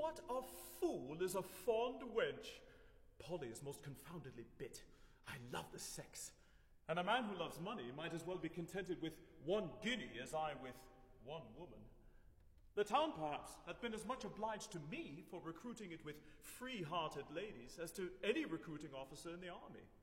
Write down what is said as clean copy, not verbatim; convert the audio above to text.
what a fool is a fond wench! Polly is most confoundedly bit. I love the sex. And a man who loves money might as well be contented with 1 guinea as I with 1 woman. The town, perhaps, hath been as much obliged to me for recruiting it with free-hearted ladies as to any recruiting officer in the army.